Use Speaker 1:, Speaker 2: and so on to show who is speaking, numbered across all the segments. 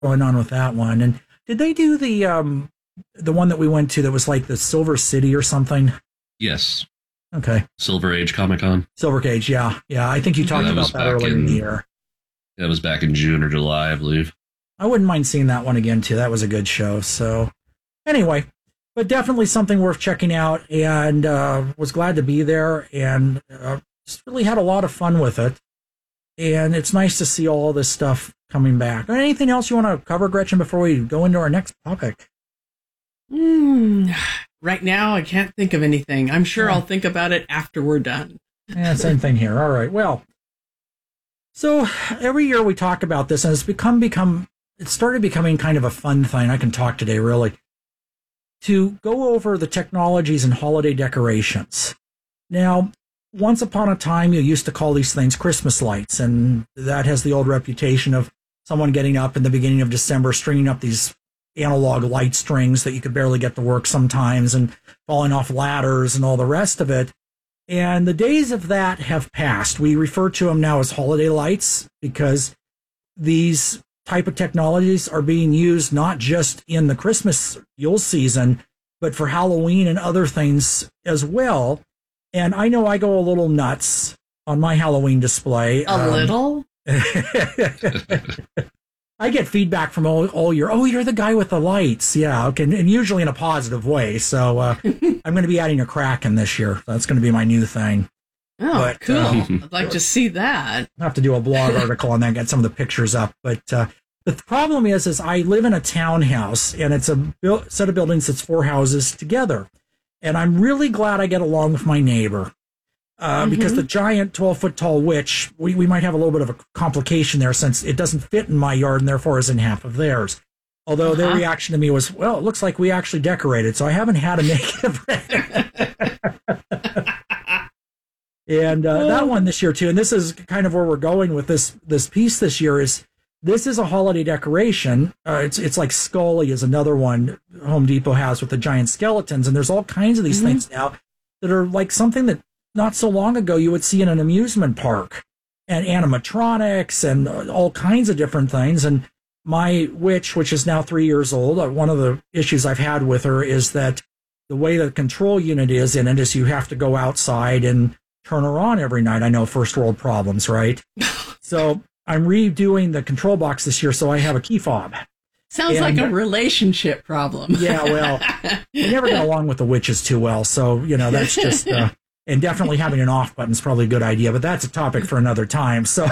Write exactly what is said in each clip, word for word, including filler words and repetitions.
Speaker 1: going on with that one. And did they do the um the one that we went to that was like the Silver City or something?
Speaker 2: Yes.
Speaker 1: Okay.
Speaker 2: Silver Age Comic Con.
Speaker 1: Silver Age, yeah. Yeah, I think you talked
Speaker 2: yeah, that
Speaker 1: about that earlier in, in the year.
Speaker 2: That was back in June or July, I believe.
Speaker 1: I wouldn't mind seeing that one again, too. That was a good show. So, anyway, but definitely something worth checking out, and uh, was glad to be there, and uh, just really had a lot of fun with it. And it's nice to see all this stuff coming back. Anything else you want to cover, Gretchen, before we go into our next topic?
Speaker 3: Mm, right now, I can't think of anything. I'm sure yeah. I'll think about it after we're done.
Speaker 1: Yeah, same thing here. All right. Well, so every year we talk about this, and it's become become it started becoming kind of a fun thing. I can talk today, really, to go over the technologies and holiday decorations. Now, once upon a time, you used to call these things Christmas lights, and that has the old reputation of someone getting up in the beginning of December, stringing up these analog light strings that you could barely get to work sometimes, and falling off ladders and all the rest of it. And the days of that have passed. We refer to them now as holiday lights because these type of technologies are being used not just in the Christmas Yule season, but for Halloween and other things as well. And I know I go a little nuts on my Halloween display.
Speaker 3: A um, little?
Speaker 1: I get feedback from all, all year. Oh, you're the guy with the lights. Yeah, okay, and usually in a positive way. So uh, I'm going to be adding a Kraken this year. That's going to be my new thing.
Speaker 3: Oh, but, cool. Uh, I'd like to see that.
Speaker 1: I'll have to do a blog article on that, get some of the pictures up. But uh, the problem is, is I live in a townhouse, and it's a bu- set of buildings that's four houses together. And I'm really glad I get along with my neighbor. Uh, mm-hmm. Because the giant twelve-foot tall witch, we, we might have a little bit of a complication there since it doesn't fit in my yard and therefore isn't half of theirs. Although uh-huh. their reaction to me was, well, it looks like we actually decorated, so I haven't had a negative. And uh, that one this year, too, and this is kind of where we're going with this this piece this year, is this is a holiday decoration. Uh, it's it's like Scully is another one Home Depot has with the giant skeletons, and there's all kinds of these mm-hmm. things now that are like something that not so long ago you would see in an amusement park, and animatronics and all kinds of different things. And my witch, which is now three years old, uh, one of the issues I've had with her is that the way the control unit is in it is you have to go outside and turn her on every night. I know, first world problems, right? So I'm redoing the control box this year, so I have a key fob.
Speaker 3: Sounds and, like a relationship problem.
Speaker 1: Yeah, well, we never get along with the witches too well, so, you know, that's just... Uh, and definitely having an off button is probably a good idea, but that's a topic for another time. So,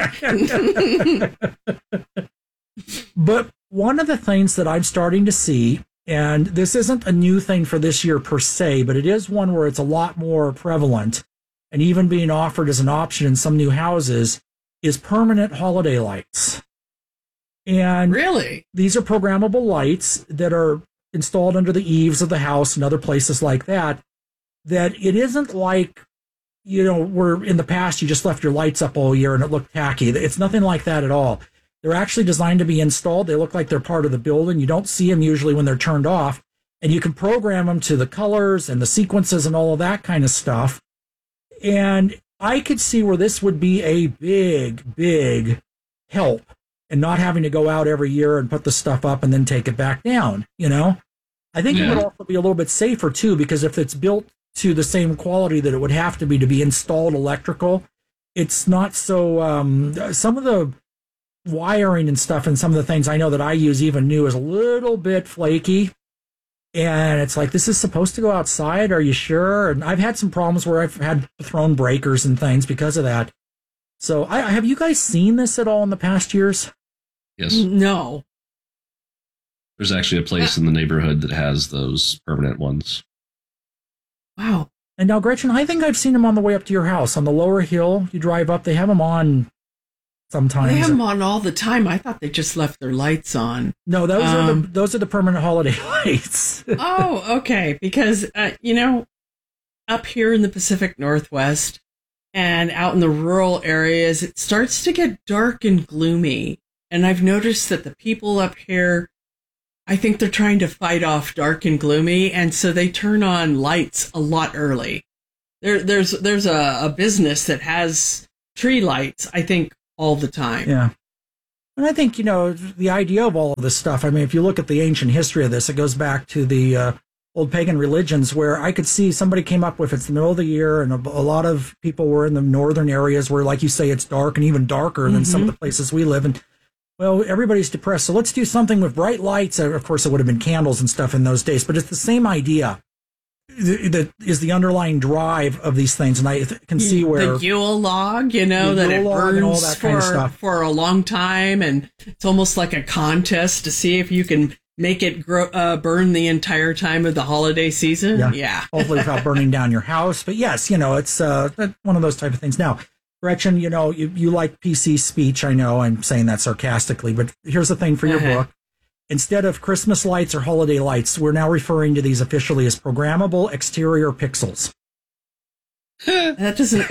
Speaker 1: but one of the things that I'm starting to see, and this isn't a new thing for this year per se, but it is one where it's a lot more prevalent and even being offered as an option in some new houses, is permanent holiday lights. And
Speaker 3: really,
Speaker 1: these are programmable lights that are installed under the eaves of the house and other places like that. That it isn't like, you know, where in the past you just left your lights up all year and it looked tacky. It's nothing like that at all. They're actually designed to be installed. They look like they're part of the building. You don't see them usually when they're turned off. And you can program them to the colors and the sequences and all of that kind of stuff. And I could see where this would be a big, big help in not having to go out every year and put the stuff up and then take it back down, you know? I think yeah. it would also be a little bit safer, too, because if it's built to the same quality that it would have to be to be installed electrical, it's not so, um, some of the wiring and stuff and some of the things I know that I use even new is a little bit flaky. And it's like, this is supposed to go outside. Are you sure? And I've had some problems where I've had thrown breakers and things because of that. So I, have you guys seen this at all in the past years?
Speaker 2: Yes.
Speaker 3: No.
Speaker 2: There's actually a place in the neighborhood that has those permanent ones.
Speaker 3: Wow.
Speaker 1: And now, Gretchen, I think I've seen them on the way up to your house. On the lower hill, you drive up, they have them on sometimes.
Speaker 3: They have them on all the time. I thought they just left their lights on.
Speaker 1: No, those um, are the those are the permanent holiday lights.
Speaker 3: Oh, okay. Because, uh, you know, up here in the Pacific Northwest and out in the rural areas, it starts to get dark and gloomy. And I've noticed that the people up here, I think they're trying to fight off dark and gloomy, and so they turn on lights a lot early. There, there's there's a, a business that has tree lights, I think, all the time.
Speaker 1: Yeah. And I think, you know, the idea of all of this stuff, I mean, if you look at the ancient history of this, it goes back to the uh, old pagan religions where I could see somebody came up with it's the middle of the year and a, a lot of people were in the northern areas where, like you say, it's dark and even darker than mm-hmm. some of the places we live in. Well, everybody's depressed, so let's do something with bright lights. Of course, it would have been candles and stuff in those days, but it's the same idea that is the underlying drive of these things. And I can see where
Speaker 3: the Yule log, you know, that it burns for, kind of for a long time. And it's almost like a contest to see if you can make it grow, uh, burn the entire time of the holiday season. Yeah. yeah.
Speaker 1: Hopefully without burning down your house. But yes, you know, it's uh, one of those type of things. Now, Gretchen, you know, you, you like P C speech. I know I'm saying that sarcastically, but here's the thing for your uh-huh. book. Instead of Christmas lights or holiday lights, we're now referring to these officially as programmable exterior pixels.
Speaker 3: That doesn't...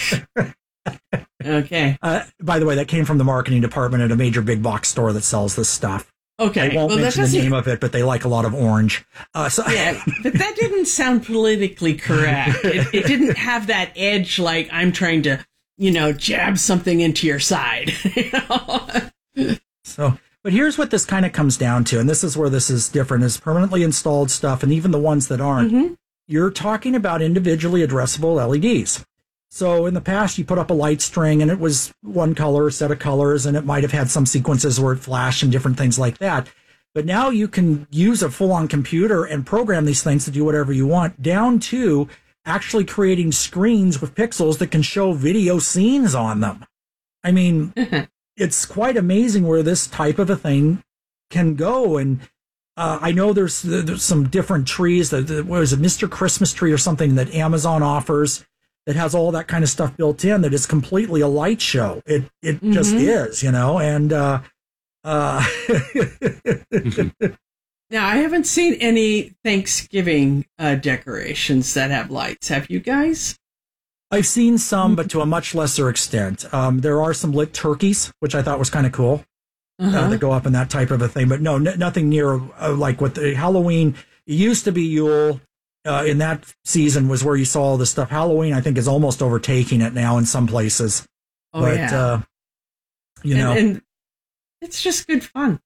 Speaker 3: Okay.
Speaker 1: Uh, by the way, that came from the marketing department at a major big box store that sells this stuff.
Speaker 3: Okay.
Speaker 1: I won't
Speaker 3: well,
Speaker 1: mention the name of it, but they like a lot of orange. Uh, so
Speaker 3: yeah, but that didn't sound politically correct. It, it didn't have that edge like I'm trying to, you know, jab something into your side. You know?
Speaker 1: So... But here's what this kind of comes down to, and this is where this is different, is permanently installed stuff, and even the ones that aren't. Mm-hmm. You're talking about individually addressable L E Ds. So in the past, you put up a light string, and it was one color, set of colors, and it might have had some sequences where it flashed and different things like that. But now you can use a full-on computer and program these things to do whatever you want, down to actually creating screens with pixels that can show video scenes on them. I mean... It's quite amazing where this type of a thing can go. And uh, I know there's, there's some different trees. That, that what is it, Mister Christmas tree or something that Amazon offers that has all that kind of stuff built in that is completely a light show. It it mm-hmm. just is, you know. And uh, uh,
Speaker 3: now I haven't seen any Thanksgiving uh, decorations that have lights. Have you guys?
Speaker 1: I've seen some, but to a much lesser extent. Um, there are some lit turkeys, which I thought was kind of cool, uh-huh. uh, that go up in that type of a thing. But no, n- nothing near uh, like what the Halloween. It used to be Yule. Uh, in that season was where you saw all this stuff. Halloween, I think, is almost overtaking it now in some places.
Speaker 3: Oh,
Speaker 1: but,
Speaker 3: yeah.
Speaker 1: Uh, you
Speaker 3: and,
Speaker 1: know,
Speaker 3: and it's just good fun.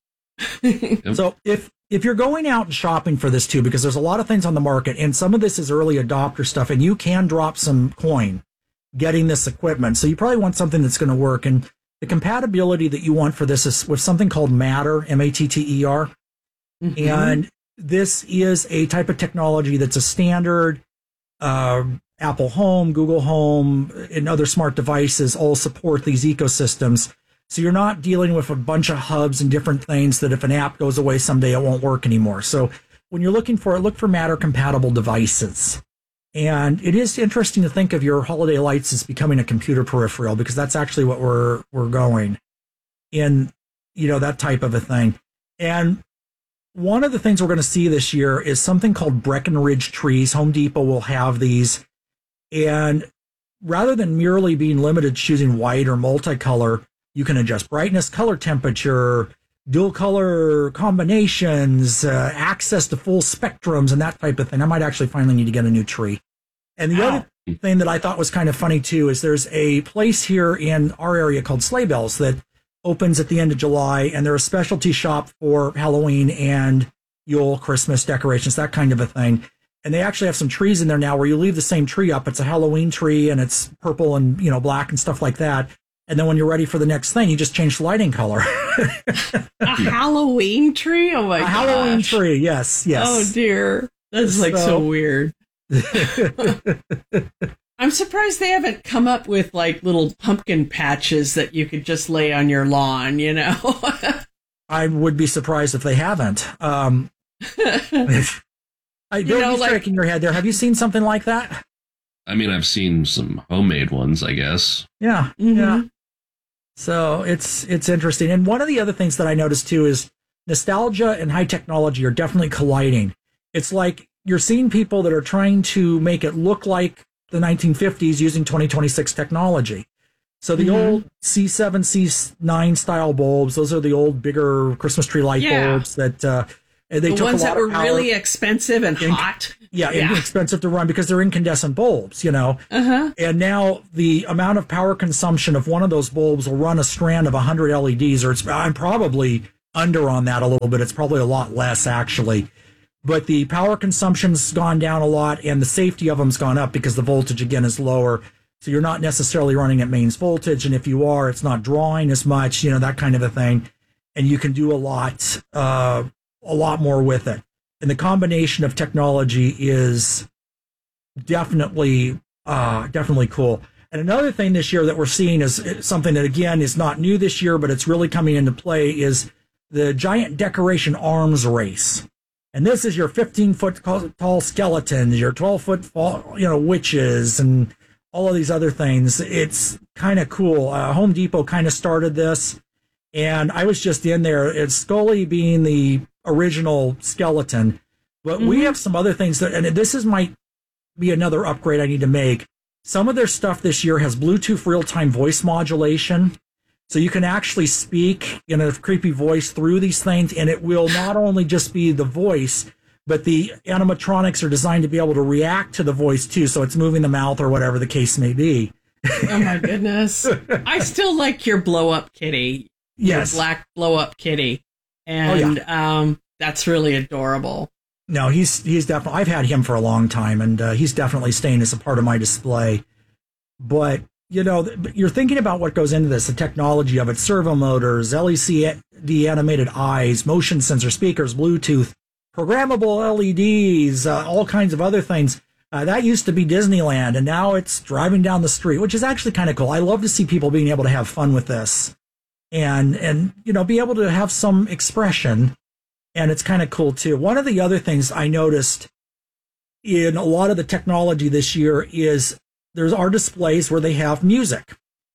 Speaker 1: So if if you're going out and shopping for this too, because there's a lot of things on the market, and some of this is early adopter stuff, and you can drop some coin getting this equipment. So you probably want something that's going to work. And the compatibility that you want for this is with something called Matter, M A T T E R. Mm-hmm. And this is a type of technology that's a standard. Uh, Apple Home, Google Home, and other smart devices all support these ecosystems. So you're not dealing with a bunch of hubs and different things that if an app goes away someday, it won't work anymore. So when you're looking for it, look for Matter-compatible devices. And it is interesting to think of your holiday lights as becoming a computer peripheral, because that's actually what we're we're going in, you know, that type of a thing. And one of the things we're going to see this year is something called Breckenridge trees. Home Depot will have these. And rather than merely being limited to choosing white or multicolor, you can adjust brightness, color temperature, dual color combinations, uh, access to full spectrums, and that type of thing. I might actually finally need to get a new tree. And the wow. other thing that I thought was kind of funny, too, is there's a place here in our area called Sleigh Bells that opens at the end of July, and they're a specialty shop for Halloween and Yule, Christmas decorations, that kind of a thing. And they actually have some trees in there now where you leave the same tree up. It's a Halloween tree, and it's purple and, you know, black and stuff like that. And then when you're ready for the next thing, you just change the lighting color.
Speaker 3: A Halloween tree? Oh, my god. A gosh.
Speaker 1: Halloween tree, yes, yes.
Speaker 3: Oh, dear. That's like so, so weird. I'm surprised they haven't come up with like little pumpkin patches that you could just lay on your lawn, you know?
Speaker 1: I would be surprised if they haven't. Um, I don't you know, be striking like, your head there. Have you seen something like that?
Speaker 2: I mean, I've seen some homemade ones, I guess.
Speaker 1: Yeah, mm-hmm. yeah. So it's it's interesting. And one of the other things that I noticed, too, is nostalgia and high technology are definitely colliding. It's like you're seeing people that are trying to make it look like the nineteen fifties using twenty twenty-six technology. So the mm-hmm. old C seven, C nine style bulbs, those are the old, bigger Christmas tree light yeah. bulbs that uh, And they
Speaker 3: the
Speaker 1: took
Speaker 3: ones
Speaker 1: a lot
Speaker 3: that were
Speaker 1: of power,
Speaker 3: really expensive and
Speaker 1: in,
Speaker 3: hot.
Speaker 1: Yeah,
Speaker 3: yeah.
Speaker 1: and expensive to run because they're incandescent bulbs, you know.
Speaker 3: Uh-huh.
Speaker 1: And now the amount of power consumption of one of those bulbs will run a strand of one hundred L E Ds, or it's, I'm probably under on that a little bit. It's probably a lot less, actually. But the power consumption's gone down a lot, and the safety of them's gone up because the voltage, again, is lower. So you're not necessarily running at mains voltage, and if you are, it's not drawing as much, you know, that kind of a thing. And you can do a lot, uh, a lot more with it. And the combination of technology is definitely, uh, definitely cool. And another thing this year that we're seeing is something that, again, is not new this year, but it's really coming into play, is the giant decoration arms race. And this is your fifteen foot tall skeletons, your twelve foot, you know, witches, and all of these other things. It's kind of cool. Uh, Home Depot kind of started this, and I was just in there. It's Scully being the original skeleton, but mm-hmm. we have some other things that, and this is might be another upgrade I need to make. Some of their stuff this year has Bluetooth real-time voice modulation. So you can actually speak in a creepy voice through these things, and it will not only just be the voice, but the animatronics are designed to be able to react to the voice too. So it's moving the mouth or whatever the case may be.
Speaker 3: Oh my goodness. I still like your blow up kitty.
Speaker 1: Yes.
Speaker 3: Your black blow up kitty. And oh, yeah. um, that's really adorable.
Speaker 1: No, he's he's definitely, I've had him for a long time, and uh, he's definitely staying as a part of my display. But, you know, you're thinking about what goes into this, the technology of it, servo motors, L E D animated eyes, motion sensor speakers, Bluetooth, programmable L E Ds, uh, all kinds of other things. Uh, that used to be Disneyland, and now it's driving down the street, which is actually kind of cool. I love to see people being able to have fun with this and, and you know, be able to have some expression. And it's kind of cool, too. One of the other things I noticed in a lot of the technology this year is there's our displays where they have music.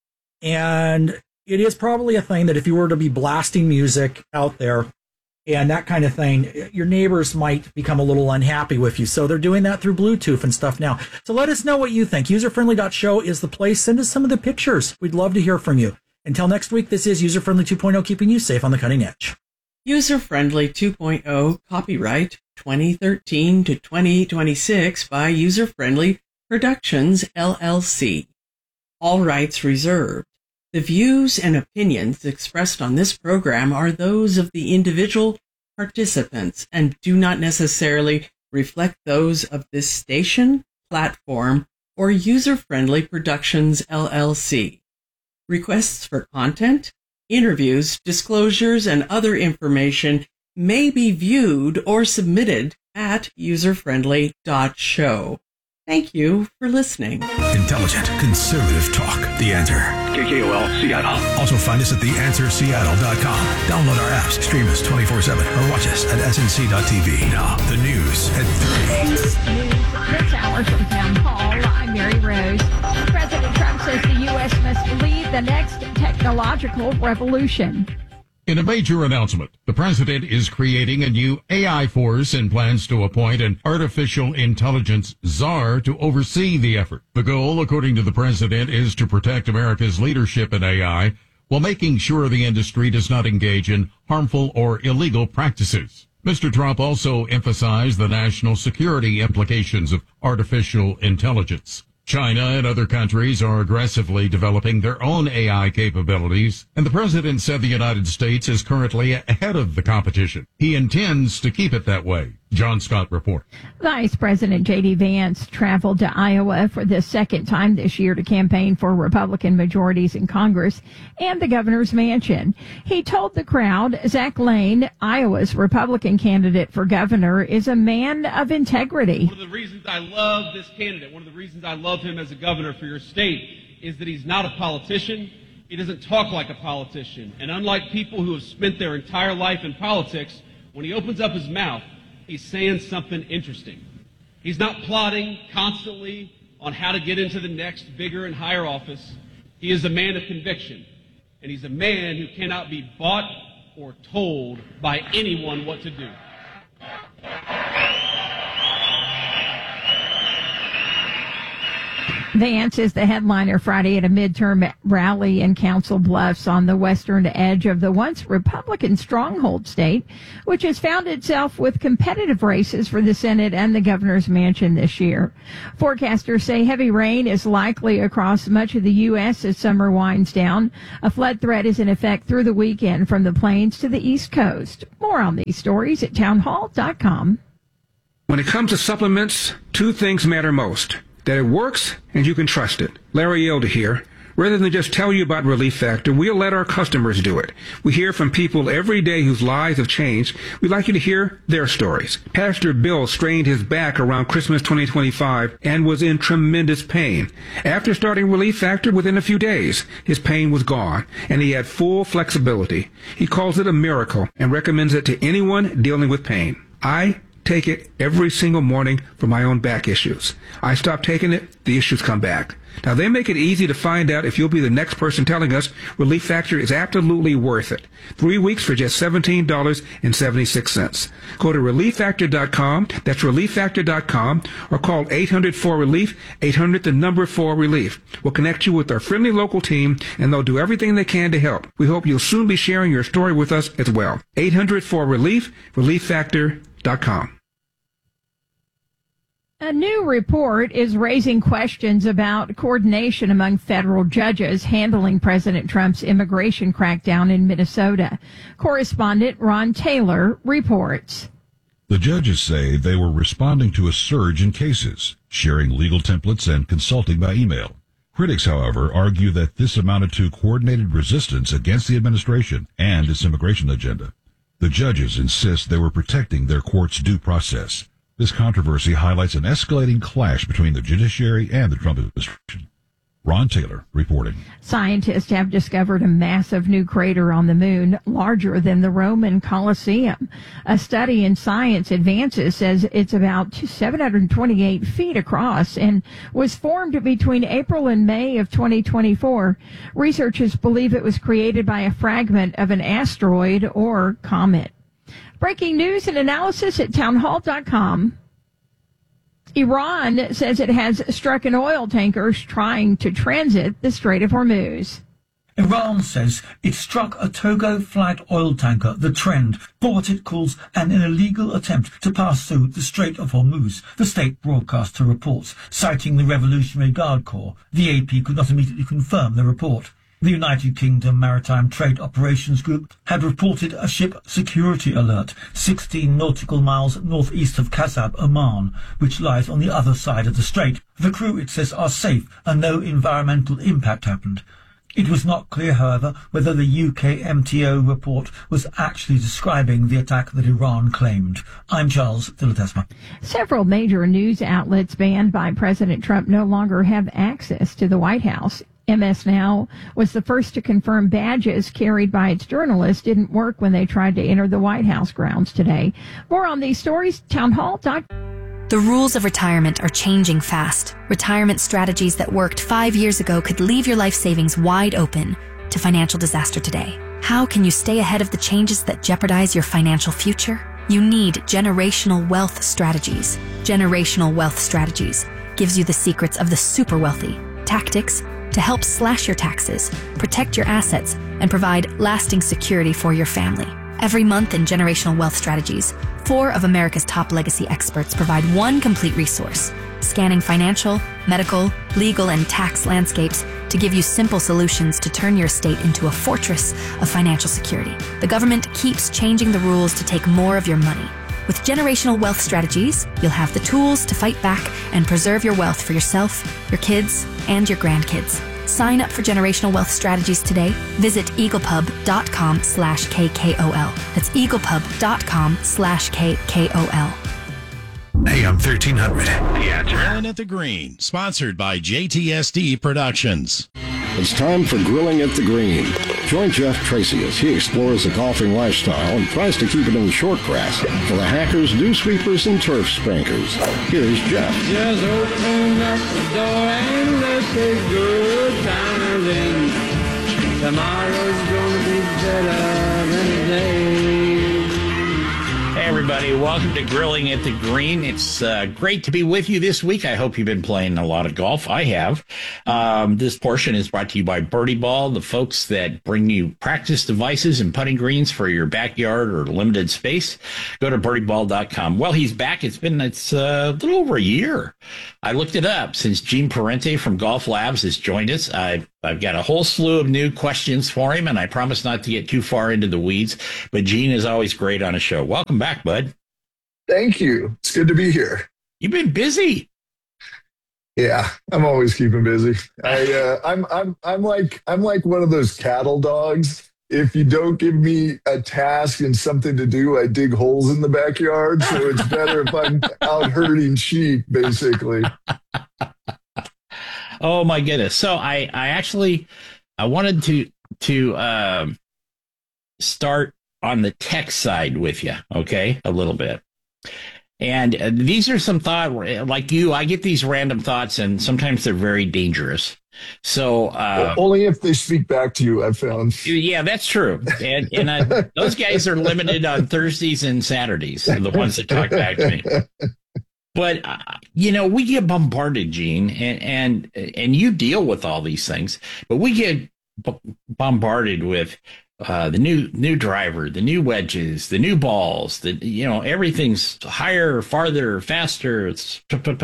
Speaker 1: And it is probably a thing that if you were to be blasting music out there and that kind of thing, your neighbors might become a little unhappy with you. So they're doing that through Bluetooth and stuff now. So let us know what you think. user friendly dot show is the place. Send us some of the pictures. We'd love to hear from you. Until next week, this is User Friendly two point oh, keeping you safe on the cutting edge.
Speaker 3: User Friendly two point oh, copyright twenty thirteen to twenty twenty-six by User Friendly Productions, L L C. All rights reserved. The views and opinions expressed on this program are those of the individual participants and do not necessarily reflect those of this station, platform, or User Friendly Productions, L L C. Requests for content, interviews, disclosures, and other information may be viewed or submitted at user friendly dot show. Thank you for listening.
Speaker 4: Intelligent, conservative talk. The Answer. K K O L Seattle. Also find us at the answer seattle dot com. Download our apps, stream us twenty-four seven, or watch us at S N C dot T V. Now, the news at three.
Speaker 5: News this hour from Town Hall. I'm Mary Rose. President Trump says the U S must lead the next technological revolution.
Speaker 6: In a major announcement, the president is creating a new A I force and plans to appoint an artificial intelligence czar to oversee the effort. The goal, according to the president, is to protect America's leadership in A I while making sure the industry does not engage in harmful or illegal practices. Mister Trump also emphasized the national security implications of artificial intelligence. China and other countries are aggressively developing their own A I capabilities, and the president said the United States is currently ahead of the competition. He intends to keep it that way. John Scott reports.
Speaker 5: Vice President J D. Vance traveled to Iowa for the second time this year to campaign for Republican majorities in Congress and the governor's mansion. He told the crowd Zach Lane, Iowa's Republican candidate for governor, is a man of integrity.
Speaker 7: One of the reasons I love this candidate, one of the reasons I love him as a governor for your state, is that he's not a politician. He doesn't talk like a politician. And unlike people who have spent their entire life in politics, when he opens up his mouth, he's saying something interesting. He's not plotting constantly on how to get into the next bigger and higher office. He is a man of conviction, and he's a man who cannot be bought or told by anyone what to do.
Speaker 5: Vance is the headliner Friday at a midterm rally in Council Bluffs on the western edge of the once Republican stronghold state, which has found itself with competitive races for the Senate and the governor's mansion this year. Forecasters say heavy rain is likely across much of the U S as summer winds down. A flood threat is in effect through the weekend from the plains to the East Coast. More on these stories at townhall dot com.
Speaker 8: When it comes to supplements, two things matter most. That it works and you can trust it. Larry Elder here. Rather than just tell you about Relief Factor, we'll let our customers do it. We hear from people every day whose lives have changed. We'd like you to hear their stories. Pastor Bill strained his back around Christmas twenty twenty-five and was in tremendous pain. After starting Relief Factor, within a few days, his pain was gone and he had full flexibility. He calls it a miracle and recommends it to anyone dealing with pain. I take it every single morning for my own back issues. I stop taking it, the issues come back. Now, they make it easy to find out if you'll be the next person telling us Relief Factor is absolutely worth it. Three weeks for just seventeen dollars and seventy-six cents. Go to relief factor dot com, that's relief factor dot com, or call eight hundred four relief, eight hundred the number four relief. We'll connect you with our friendly local team, and they'll do everything they can to help. We hope you'll soon be sharing your story with us as well. eight hundred four relief, relief factor dot com.
Speaker 5: A new report is raising questions about coordination among federal judges handling President Trump's immigration crackdown in Minnesota. Correspondent Ron Taylor reports.
Speaker 9: The judges say they were responding to a surge in cases, sharing legal templates and consulting by email. Critics, however, argue that this amounted to coordinated resistance against the administration and its immigration agenda. The judges insist they were protecting their court's due process. This controversy highlights an escalating clash between the judiciary and the Trump administration. Ron Taylor reporting.
Speaker 5: Scientists have discovered a massive new crater on the moon, larger than the Roman Colosseum. A study in Science Advances says it's about seven hundred twenty-eight feet across and was formed between April and May of twenty twenty-four. Researchers believe it was created by a fragment of an asteroid or comet. Breaking news and analysis at townhall dot com. Iran says it has struck an oil tanker trying to transit the Strait of Hormuz.
Speaker 10: Iran says it struck a Togo-flagged oil tanker, the Trend, for what it calls an illegal attempt to pass through the Strait of Hormuz, the state broadcaster reports, citing the Revolutionary Guard Corps. The A P could not immediately confirm the report. The United Kingdom Maritime Trade Operations Group had reported a ship security alert sixteen nautical miles northeast of Kasab, Oman, which lies on the other side of the strait. The crew, it says, are safe and no environmental impact happened. It was not clear, however, whether the U K M T O report was actually describing the attack that Iran claimed. I'm Charles Dilatesma.
Speaker 5: Several major news outlets banned by President Trump no longer have access to the White House. M S Now was the first to confirm badges carried by its journalists didn't work when they tried to enter the White House grounds today. More on these stories, townhall dot com.
Speaker 11: The rules of retirement are changing fast. Retirement strategies that worked five years ago could leave your life savings wide open to financial disaster today. How can you stay ahead of the changes that jeopardize your financial future? You need Generational Wealth Strategies. Generational Wealth Strategies gives you the secrets of the super wealthy, tactics to help slash your taxes, protect your assets, and provide lasting security for your family. Every month in Generational Wealth Strategies, four of America's top legacy experts provide one complete resource, scanning financial, medical, legal, and tax landscapes to give you simple solutions to turn your estate into a fortress of financial security. The government keeps changing the rules to take more of your money. With Generational Wealth Strategies, you'll have the tools to fight back and preserve your wealth for yourself, your kids, and your grandkids. Sign up for Generational Wealth Strategies today. Visit eaglepub.com slash KKOL. That's eaglepub.com slash KKOL.
Speaker 4: A M thirteen hundred. The Answer.
Speaker 12: Grilling at the Green, sponsored by J T S D Productions.
Speaker 13: It's time for Grilling at the Green. Join Jeff Tracy as he explores the golfing lifestyle and tries to keep it in the short grass for the hackers, dew sweepers, and turf spankers. Here's Jeff.
Speaker 14: Just open up the door and let's take good times in. Tomorrow's gonna be better than today.
Speaker 15: Hey, everybody. everybody. Welcome to Grilling at the Green. It's uh, great to be with you this week. I hope you've been playing a lot of golf. I have. Um, this portion is brought to you by Birdie Ball, the folks that bring you practice devices and putting greens for your backyard or limited space. Go to birdie ball dot com. Well, he's back. It's been it's uh, a little over a year. I looked it up since Gene Parente from Golf Labs has joined us. I've, I've got a whole slew of new questions for him, and I promise not to get too far into the weeds. But Gene is always great on a show. Welcome back, bud.
Speaker 16: Thank you. It's good to be here.
Speaker 15: You've been busy.
Speaker 16: Yeah, I'm always keeping busy. I, uh, I'm, I'm, I'm like, I'm like one of those cattle dogs. If you don't give me a task and something to do, I dig holes in the backyard. So it's better if I'm out herding sheep, basically.
Speaker 15: Oh my goodness! So I, I actually, I wanted to to um, start on the tech side with you, okay, a little bit. And uh, these are some thought, like you, I get these random thoughts, and sometimes they're very dangerous. So uh,
Speaker 16: only if they speak back to you, I've found.
Speaker 15: Yeah, that's true. And and uh, those guys are limited on Thursdays and Saturdays, the ones that talk back to me. But uh, you know, we get bombarded, Gene, and and and you deal with all these things, but we get b- bombarded with uh, the new new driver, the new wedges, the new balls. The you know everything's higher, farther, faster. It's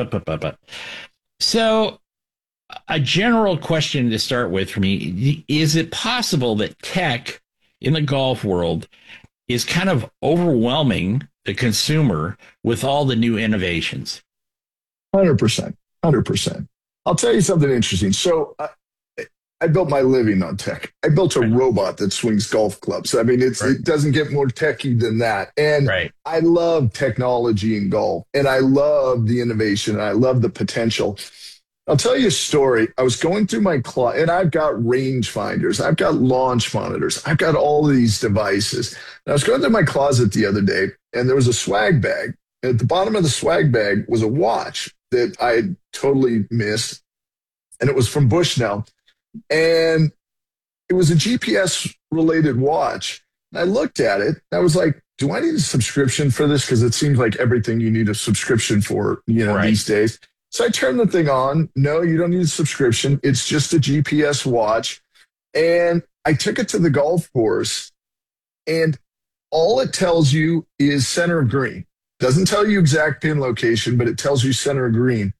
Speaker 15: so. A general question to start with for me, is it possible that tech in the golf world is kind of overwhelming the consumer with all the new innovations?
Speaker 16: one hundred percent. one hundred percent. I'll tell you something interesting. So I, I built my living on tech. I built a right. robot that swings golf clubs. I mean, it's, right. it doesn't get more techy than that. And right. I love technology in golf, and I love the innovation, and I love the potential. I'll tell you a story. I was going through my closet, and I've got range finders. I've got launch monitors. I've got all of these devices. And I was going through my closet the other day, and there was a swag bag. And at the bottom of the swag bag was a watch that I had totally missed. And it was from Bushnell. And it was a G P S-related watch. And I looked at it, and I was like, do I need a subscription for this? Because it seems like everything you need a subscription for, you know, right. these days. So I turned the thing on. No, you don't need a subscription. It's just a G P S watch. And I took it to the golf course, and all it tells you is center of green. Doesn't tell you exact pin location, but it tells you center of green.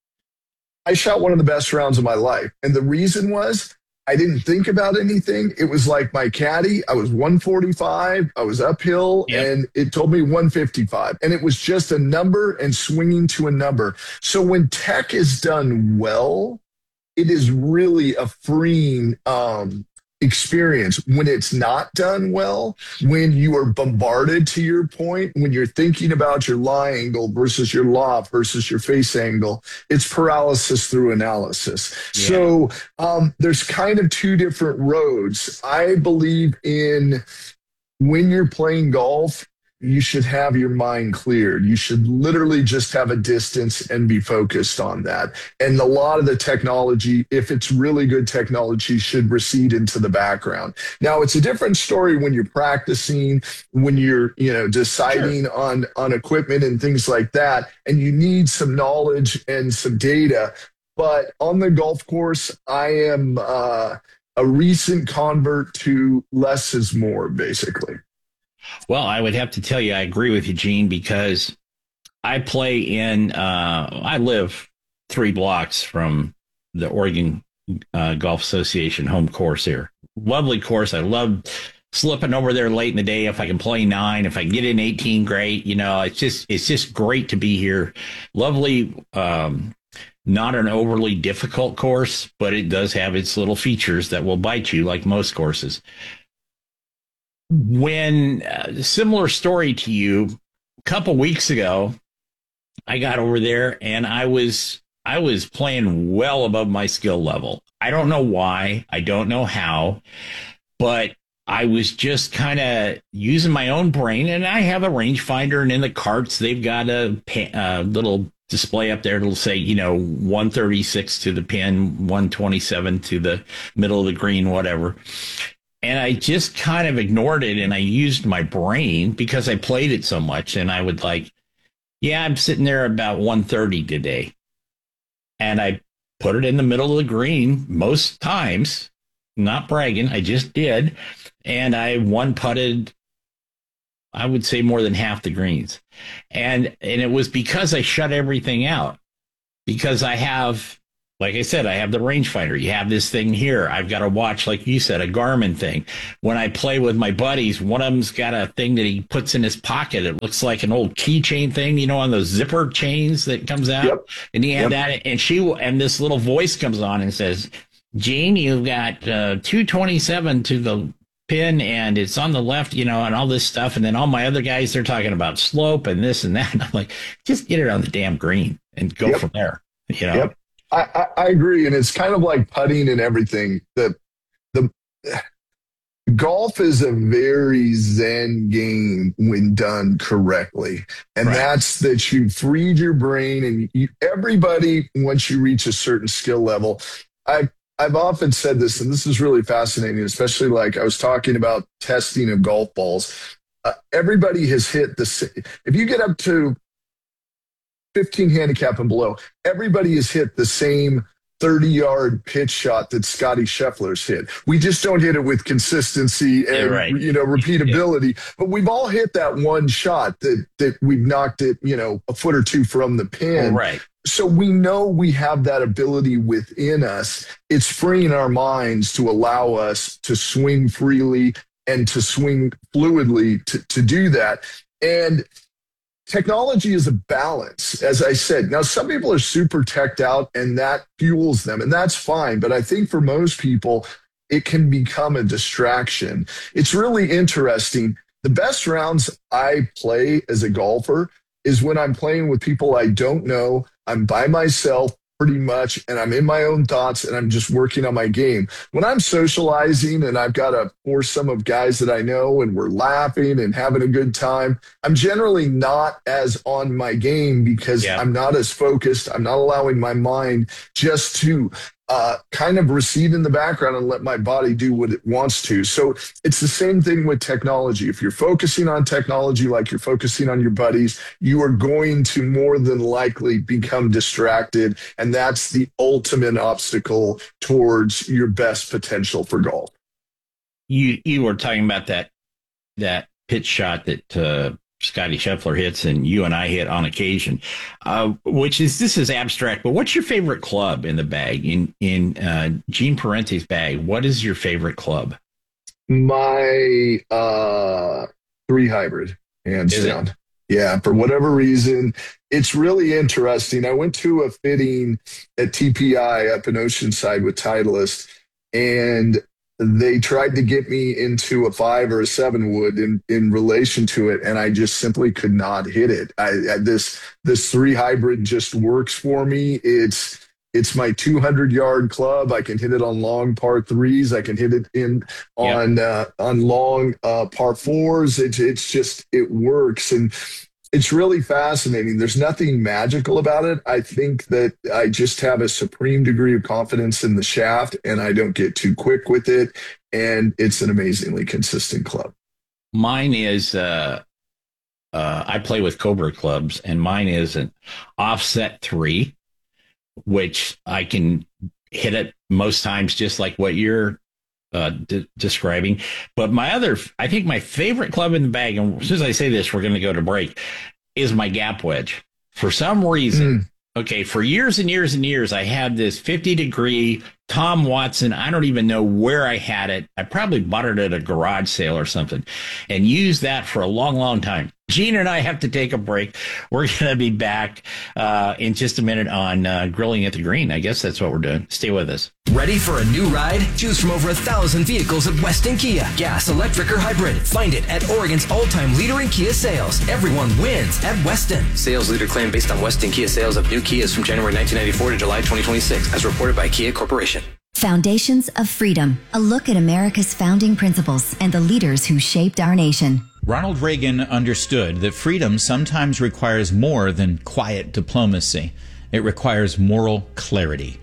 Speaker 16: I shot one of the best rounds of my life. And the reason was I didn't think about anything. It was like my caddy. I was one forty-five. I was uphill, yep. and it told me one fifty-five. And it was just a number and swinging to a number. So when tech is done well, it is really a freeing um, experience. When it's not done well, when you are bombarded, to your point, when you're thinking about your lie angle versus your loft versus your face angle, it's paralysis through analysis. Yeah. So um, there's kind of two different roads. I believe in when you're playing golf, you should have your mind cleared. You should literally just have a distance and be focused on that. And a lot of the technology, if it's really good technology, should recede into the background. Now, it's a different story when you're practicing, when you're, you know, deciding sure. on, on equipment and things like that, and you need some knowledge and some data. But on the golf course, I am uh, a recent convert to less is more, basically.
Speaker 15: Well, I would have to tell you, I agree with you, Gene, because I play in, uh, I live three blocks from the Oregon uh, Golf Association home course here. Lovely course. I love slipping over there late in the day. If I can play nine, if I can get in eighteen, great. You know, it's just, it's just great to be here. Lovely, um, not an overly difficult course, but it does have its little features that will bite you like most courses. When uh, similar story to you, a couple weeks ago, I got over there and I was I was playing well above my skill level. I don't know why, I don't know how, but I was just kind of using my own brain. And I have a rangefinder, and in the carts they've got a, a little display up there that'll say, you know, one thirty-six to the pin, one twenty-seven to the middle of the green, whatever. and I just kind of ignored it, and I used my brain because I played it so much, and I would like, yeah, I'm sitting there about one thirty today, and I put it in the middle of the green most times, not bragging, I just did, and I one putted, I would say, more than half the greens, and and it was because I shut everything out, because I have, like I said, I have the rangefinder. You have this thing here. I've got to watch, like you said, a Garmin thing. When I play with my buddies, one of them's got a thing that he puts in his pocket. It looks like an old keychain thing, you know, on those zipper chains that comes out. Yep. And he had yep. that, and she and this little voice comes on and says, "Gene, you've got uh, two twenty-seven to the pin, and it's on the left, you know, and all this stuff." And then all my other guys, they're talking about slope and this and that. And I'm like, just get it on the damn green and go yep. from there, you know.
Speaker 16: Yep. I, I, I agree, and it's kind of like putting and everything. The the golf is a very zen game when done correctly, and right. that's that you freed your brain, and you, everybody, once you reach a certain skill level, I've I've often said this, and this is really fascinating, especially like I was talking about testing of golf balls. Uh, everybody has hit the if you get up to fifteen handicap and below, everybody has hit the same thirty-yard pitch shot that Scotty Scheffler's hit. We just don't hit it with consistency and, yeah, right. you know, repeatability. Yeah. But we've all hit that one shot that that we've knocked it, you know, a foot or two from the pin.
Speaker 15: Right.
Speaker 16: So we know we have that ability within us. It's freeing our minds to allow us to swing freely and to swing fluidly to, to do that. And technology is a balance, as I said. Now, some people are super teched out, and that fuels them, and that's fine. But I think for most people, it can become a distraction. It's really interesting. The best rounds I play as a golfer is when I'm playing with people I don't know. I'm by myself pretty much, and I'm in my own thoughts, and I'm just working on my game. When I'm socializing and I've got a foursome of guys that I know and we're laughing and having a good time, I'm generally not as on my game because yeah. I'm not as focused. I'm not allowing my mind just to uh, kind of recede in the background and let my body do what it wants to. So it's the same thing with technology. If you're focusing on technology like you're focusing on your buddies, you are going to more than likely become distracted. And that's the ultimate obstacle towards your best potential for golf.
Speaker 15: You you were talking about that that pitch shot that uh, Scotty Scheffler hits and you and I hit on occasion, uh, which is, this is abstract, but what's your favorite club in the bag? In in uh, Gene Parente's bag, what is your favorite club?
Speaker 16: My uh, three hybrid, hands is down. It? Yeah, for whatever reason, it's really interesting. I went to a fitting at T P I up in Oceanside with Titleist, and they tried to get me into a five or a seven wood in, in relation to it, and I just simply could not hit it. I, I this this three hybrid just works for me. It's it's my two hundred yard club. I can hit it on long par threes. I can hit it in on yep. uh, on long uh, par fours. It's it's just it works, and it's really fascinating. There's nothing magical about it. I think that I just have a supreme degree of confidence in the shaft, and I don't get too quick with it. And it's an amazingly consistent club.
Speaker 15: Mine is, uh, uh, I play with Cobra clubs, and mine is an offset three, which I can hit it most times just like what you're uh, de- describing. But my other, I think my favorite club in the bag, and as soon as I say this, we're going to go to break, is my gap wedge. For some reason, mm. okay, for years and years and years, I had this fifty degree Tom Watson. I don't even know where I had it. I probably bought it at a garage sale or something and used that for a long, long time. Gene and I have to take a break. We're going to be back uh, in just a minute on uh, Grilling at the Green. I guess that's what we're doing. Stay with us.
Speaker 17: Ready for a new ride? Choose from over a thousand vehicles at Weston Kia. Gas, electric, or hybrid. Find it at Oregon's all-time leader in Kia sales. Everyone wins at Weston.
Speaker 18: Sales leader claim based on Weston Kia sales of new Kias from January nineteen ninety-four to July twenty twenty-six, as reported by Kia Corporation.
Speaker 19: Foundations of Freedom. A look at America's founding principles and the leaders who shaped our nation.
Speaker 20: Ronald Reagan understood that freedom sometimes requires more than quiet diplomacy. It requires moral clarity.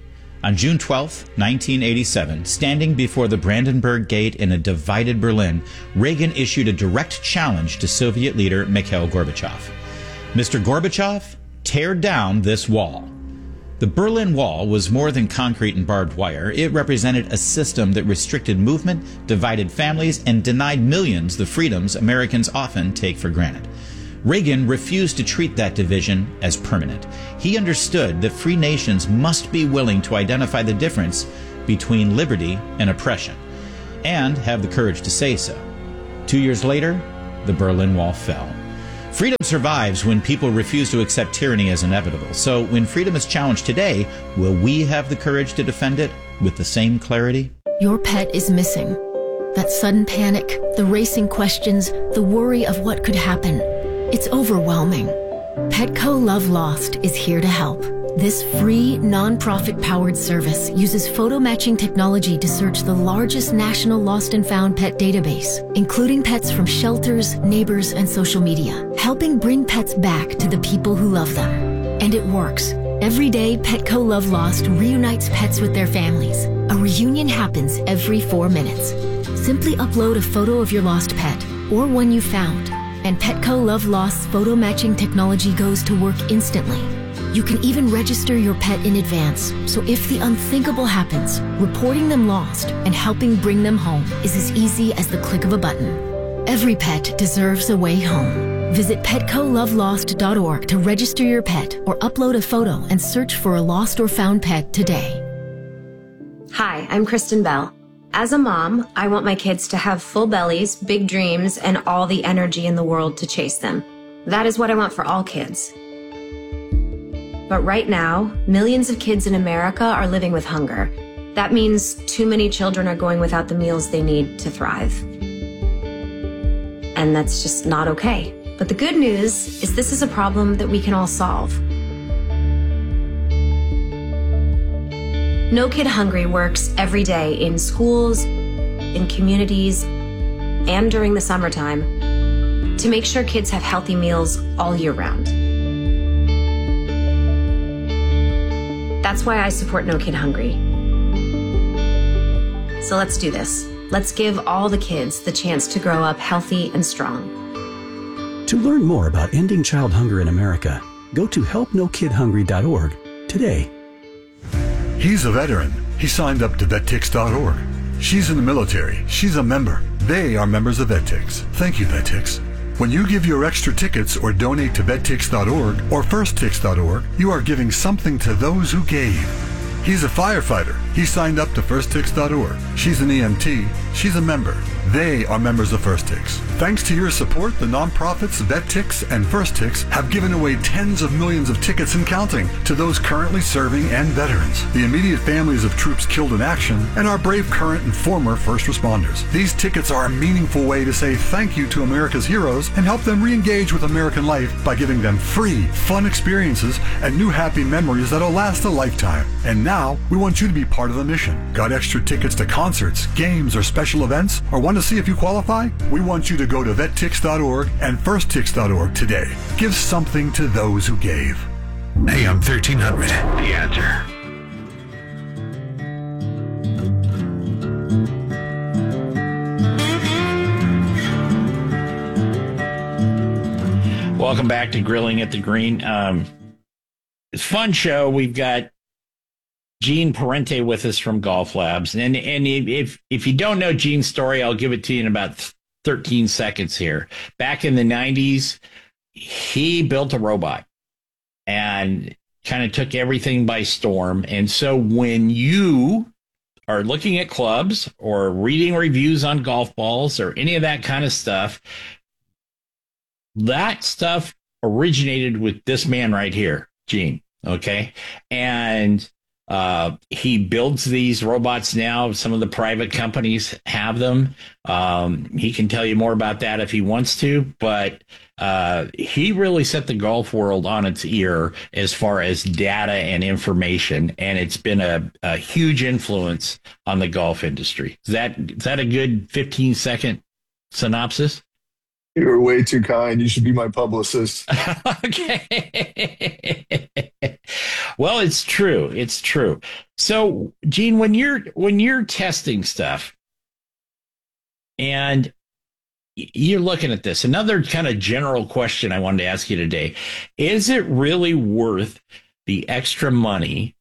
Speaker 20: On June twelfth, nineteen eighty-seven, standing before the Brandenburg Gate in a divided Berlin, Reagan issued a direct challenge to Soviet leader Mikhail Gorbachev. Mister Gorbachev, tear down this wall. The Berlin Wall was more than concrete and barbed wire. It represented a system that restricted movement, divided families, and denied millions the freedoms Americans often take for granted. Reagan refused to treat that division as permanent. He understood that free nations must be willing to identify the difference between liberty and oppression, and have the courage to say so. Two years later, the Berlin Wall fell. Freedom survives when people refuse to accept tyranny as inevitable. So when freedom is challenged today, will we have the courage to defend it with the same clarity?
Speaker 21: Your pet is missing. That sudden panic, the racing questions, the worry of what could happen. It's overwhelming. Petco Love Lost is here to help. This free, non-profit-powered service uses photo matching technology to search the largest national lost and found pet database, including pets from shelters, neighbors, and social media, helping bring pets back to the people who love them. And it works. Every day, Petco Love Lost reunites pets with their families. A reunion happens every four minutes. Simply upload a photo of your lost pet, or one you found, and Petco Love Lost's photo matching technology goes to work instantly. You can even register your pet in advance, so if the unthinkable happens, reporting them lost and helping bring them home is as easy as the click of a button. Every pet deserves a way home. Visit petco love lost dot org to register your pet or upload a photo and search for a lost or found pet today.
Speaker 22: Hi, I'm Kristen Bell. As a mom, I want my kids to have full bellies, big dreams, and all the energy in the world to chase them. That is what I want for all kids. But right now, millions of kids in America are living with hunger. That means too many children are going without the meals they need to thrive. And that's just not okay. But the good news is this is a problem that we can all solve. No Kid Hungry works every day in schools, in communities, and during the summertime to make sure kids have healthy meals all year round. That's why I support No Kid Hungry. So let's do this. Let's give all the kids the chance to grow up healthy and strong.
Speaker 23: To learn more about ending child hunger in America, go to help no kid hungry dot org today.
Speaker 24: He's a veteran. He signed up to vet tix dot org. She's in the military. She's a member. They are members of VetTix. Thank you, VetTix. When you give your extra tickets or donate to vet tix dot org or first tix dot org, you are giving something to those who gave. He's a firefighter. He signed up to first tix dot org. She's an E M T. She's a member. They are members of FirstTix. Thanks to your support, the nonprofits VetTix and FirstTix have given away tens of millions of tickets and counting to those currently serving and veterans, the immediate families of troops killed in action, and our brave current and former first responders. These tickets are a meaningful way to say thank you to America's heroes and help them re-engage with American life by giving them free, fun experiences and new happy memories that'll last a lifetime. And now, we want you to be part of the mission. Got extra tickets to concerts, games, or special events? Or want to see if you qualify? We want you to go to vet tix dot org and first tix dot org today. Give something to those who gave.
Speaker 4: A M thirteen hundred, The Answer.
Speaker 15: Welcome back to Grilling at the Green. Um, it's a fun show. We've got Gene Parente with us from Golf Labs. And and if if you don't know Gene's story, I'll give it to you in about thirteen seconds here. Back in the nineties, he built a robot and kind of took everything by storm. And so when you are looking at clubs or reading reviews on golf balls or any of that kind of stuff, that stuff originated with this man right here, Gene. Okay. And Uh, he builds these robots now. Some of the private companies have them. Um, he can tell you more about that if he wants to, but uh, he really set the golf world on its ear as far as data and information, and it's been a, a huge influence on the golf industry. Is that is that a good fifteen second synopsis?
Speaker 16: You were way too kind. You should be my publicist.
Speaker 15: Okay. Well, it's true. It's true. So, Gene, when you're when you're testing stuff and you're looking at this, another kind of general question I wanted to ask you today, is it really worth the extra money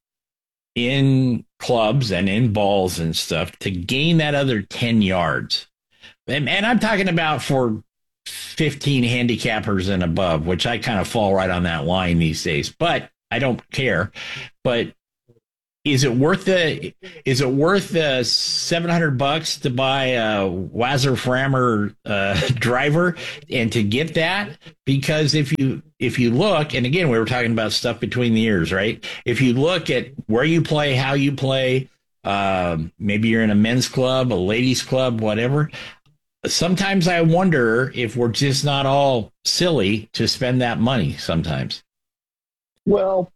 Speaker 15: in clubs and in balls and stuff to gain that other ten yards? And, and I'm talking about for fifteen handicappers and above, which I kind of fall right on that line these days, but I don't care. But is it worth the is it worth the seven hundred bucks to buy a Wazzer Frammer uh, driver and to get that? Because if you if you look, and again, we were talking about stuff between the ears, right? If you look at where you play, how you play, uh, maybe you're in a men's club, a ladies club, whatever. Sometimes I wonder if we're just not all silly to spend that money sometimes.
Speaker 16: Well,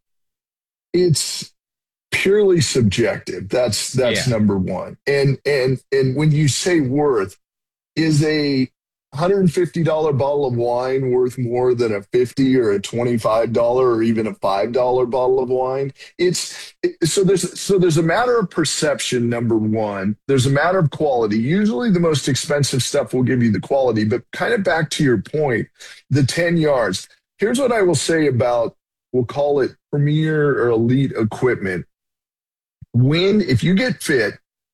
Speaker 16: it's purely subjective. That's that's yeah. number one. And and and when you say worth, is a one hundred fifty dollars bottle of wine worth more than a fifty dollars or a twenty-five dollars or even a five dollars bottle of wine? It's it, so there's so there's a matter of perception, number one. There's a matter of quality. Usually the most expensive stuff will give you the quality, but kind of back to your point, the ten yards. Here's what I will say about, we'll call it premier or elite equipment. When, if you get fit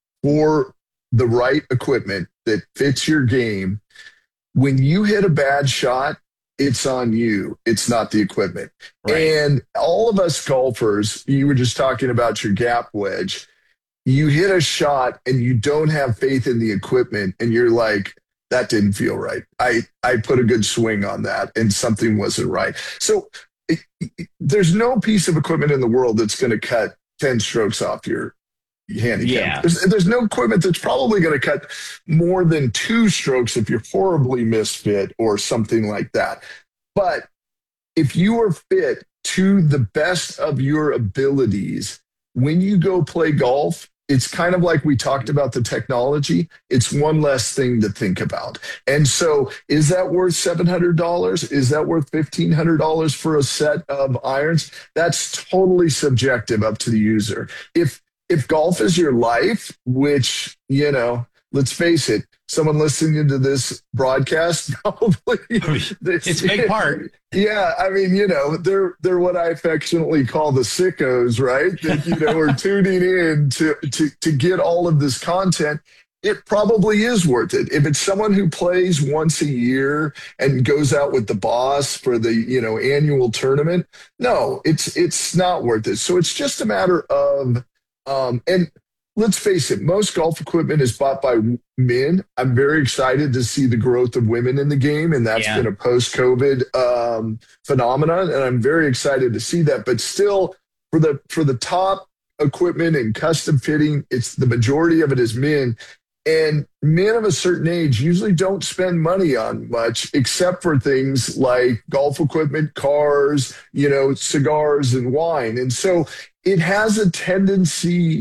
Speaker 16: for the right equipment that fits your game, when you hit a bad shot, it's on you. It's not the equipment. Right. And all of us golfers, you were just talking about your gap wedge. You hit a shot and you don't have faith in the equipment, and you're like, that didn't feel right. I, I put a good swing on that and something wasn't right. So it, it, there's no piece of equipment in the world that's going to cut ten strokes off your handicap. Yeah. There's, there's no equipment that's probably going to cut more than two strokes if you're horribly misfit or something like that. But if you are fit to the best of your abilities, when you go play golf, it's kind of like we talked about the technology. It's one less thing to think about. And so is that worth seven hundred dollars? Is that worth fifteen hundred dollars for a set of irons? That's totally subjective, up to the user. If if golf is your life, which, you know, let's face it, someone listening to this broadcast, probably.
Speaker 15: It's a big part.
Speaker 16: Yeah, I mean, you know, they're they're what I affectionately call the sickos, right? That, you know, are tuning in to, to, to get all of this content. It probably is worth it. If it's someone who plays once a year and goes out with the boss for the, you know, annual tournament, no, it's it's not worth it. So it's just a matter of, um, and let's face it, most golf equipment is bought by men. I'm very excited to see the growth of women in the game, and that's yeah. been a post-COVID um, phenomenon, and I'm very excited to see that. But still, for the for the top equipment and custom fitting, it's the majority of it is men. And men of a certain age usually don't spend money on much except for things like golf equipment, cars, you know, cigars and wine. And so it has a tendency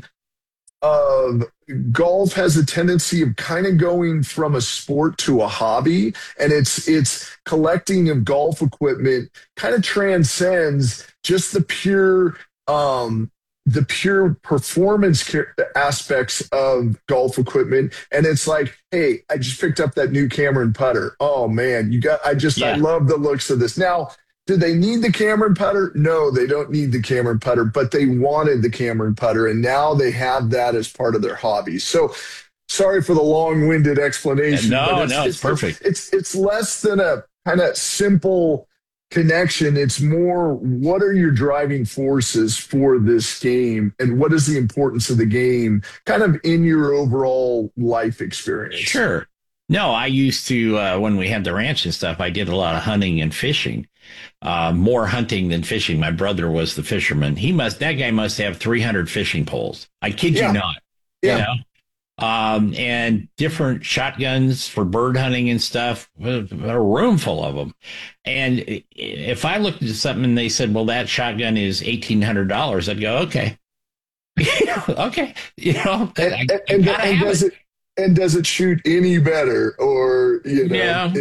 Speaker 16: of golf has a tendency of kind of going from a sport to a hobby, and it's it's collecting of golf equipment kind of transcends just the pure um, the pure performance aspects of golf equipment. And it's like, hey, I just picked up that new Cameron putter. Oh man, you got I just yeah. I love the looks of this. Now, do they need the Cameron putter? No, they don't need the Cameron putter, but they wanted the Cameron putter, and now they have that as part of their hobby. So sorry for the long-winded explanation.
Speaker 15: No,
Speaker 16: but it's,
Speaker 15: no, it's,
Speaker 16: it's
Speaker 15: perfect.
Speaker 16: It's, it's it's less than a kind of simple connection. It's more, what are your driving forces for this game, and what is the importance of the game kind of in your overall life experience?
Speaker 15: Sure. No, I used to, uh, when we had the ranch and stuff, I did a lot of hunting and fishing. Uh, more hunting than fishing. My brother was the fisherman. He must, that guy must have three hundred fishing poles. I kid
Speaker 16: yeah.
Speaker 15: you not.
Speaker 16: Yeah.
Speaker 15: You know? Um, and different shotguns for bird hunting and stuff, a room full of them. And if I looked at something and they said, well, that shotgun is eighteen hundred dollars, I'd go, okay. okay. You know,
Speaker 16: and,
Speaker 15: I,
Speaker 16: and, and, and does it. it, and does it shoot any better? Or, you know,
Speaker 15: yeah.
Speaker 16: it,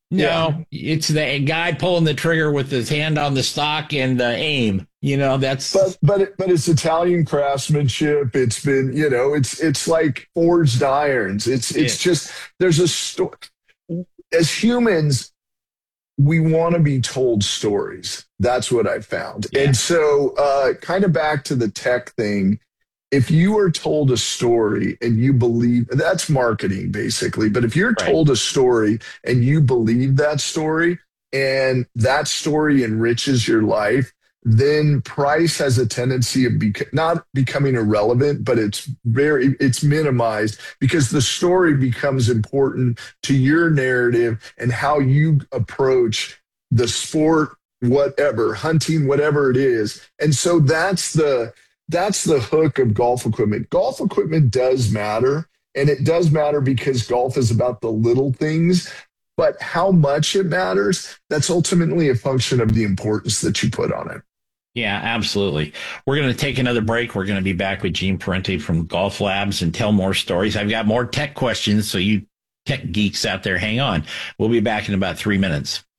Speaker 15: No, yeah. It's the guy pulling the trigger with his hand on the stock and the aim. You know, that's
Speaker 16: but but it, but it's Italian craftsmanship. It's been, you know, it's it's like forged irons. It's it's yeah. just there's a story. As humans, we want to be told stories. That's what I found. Yeah. And so, uh, kind of back to the tech thing. If you are told a story and you believe, that's marketing basically. But if you're right. told a story and you believe that story and that story enriches your life, then price has a tendency of bec- not becoming irrelevant, but it's very, it's minimized because the story becomes important to your narrative and how you approach the sport, whatever, hunting, whatever it is. And so that's the, That's the hook of golf equipment. Golf equipment does matter, and it does matter because golf is about the little things, but how much it matters, that's ultimately a function of the importance that you put on it.
Speaker 15: Yeah, absolutely. We're going to take another break. We're going to be back with Gene Parenti from Golf Labs and tell more stories. I've got more tech questions, so you tech geeks out there, hang on. We'll be back in about three minutes.